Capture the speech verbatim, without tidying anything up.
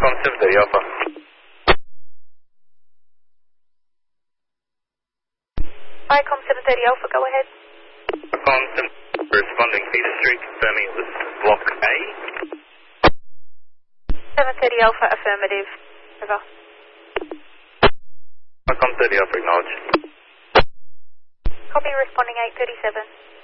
Com seven thirty Alpha. Hi, Com seven thirty Alpha, go ahead. Com seven responding Peter Street, confirming this is Block A. seven thirty Alpha, affirmative. Over. Com thirty Alpha, acknowledge. Copy, responding eight thirty-seven.